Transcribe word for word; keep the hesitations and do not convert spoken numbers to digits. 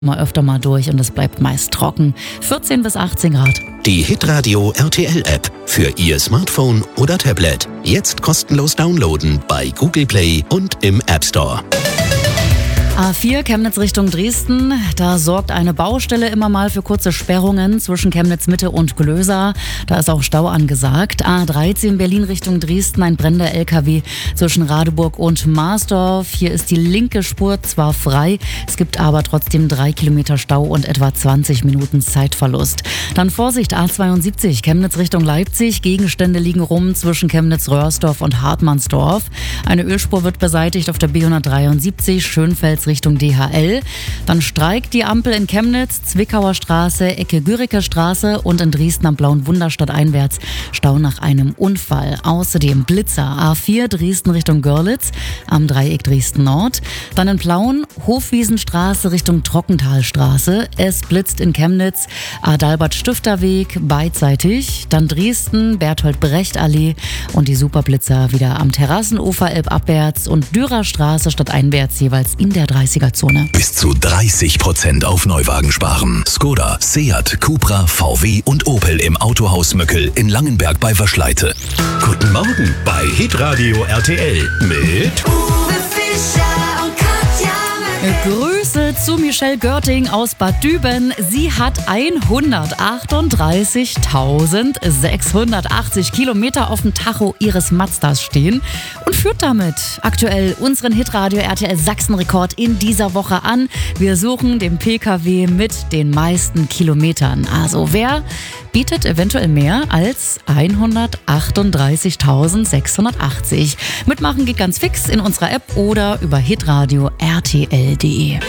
mal öfter mal durch und es bleibt meist trocken. vierzehn bis achtzehn Grad. Die Hitradio R T L-App für Ihr Smartphone oder Tablet. Jetzt kostenlos downloaden bei Google Play und im App Store. A vier Chemnitz Richtung Dresden, da sorgt eine Baustelle immer mal für kurze Sperrungen zwischen Chemnitz Mitte und Glösa. Da ist auch Stau angesagt. A dreizehn Berlin Richtung Dresden, ein brennender L K W zwischen Radeburg und Marsdorf. Hier ist die linke Spur zwar frei, es gibt aber trotzdem drei Kilometer Stau und etwa zwanzig Minuten Zeitverlust. Dann Vorsicht, A zweiundsiebzig Chemnitz Richtung Leipzig, Gegenstände liegen rum zwischen Chemnitz-Röhrsdorf und Hartmannsdorf. Eine Ölspur wird beseitigt auf der B hundertdreiundsiebzig, Schönfels Richtung D H L. Dann streikt die Ampel in Chemnitz, Zwickauer Straße, Ecke Güriker Straße und in Dresden am Blauen Wunderstadt einwärts Stau nach einem Unfall. Außerdem Blitzer, A vier Dresden Richtung Görlitz am Dreieck Dresden Nord. Dann in Plauen, Hofwiesenstraße Richtung Trockentalstraße. Es blitzt in Chemnitz, Adalbert-Stifter-Weg beidseitig. Dann Dresden, Bertolt-Brecht-Allee und die Superblitzer wieder am Terrassenufer elbabwärts und Dürerstraße stadteinwärts jeweils in der dreißiger-Zone. Bis zu dreißig Prozent auf Neuwagen sparen. Skoda, Seat, Cupra, V W und Opel im Autohaus Möckel in Langenberg bei Verschleite. Guten Morgen bei Hitradio R T L mit Uwe Fischer und Katja Möckel. Grüße zu Michelle Görting aus Bad Düben. Sie hat hundertachtunddreißigtausendsechshundertachtzig Kilometer auf dem Tacho ihres Mazdas stehen und führt damit aktuell unseren Hitradio R T L Sachsen-Rekord in dieser Woche an. Wir suchen den P K W mit den meisten Kilometern. Also wer bietet eventuell mehr als hundertachtunddreißigtausendsechshundertachtzig? Mitmachen geht ganz fix in unserer App oder über hitradio R T L punkt de.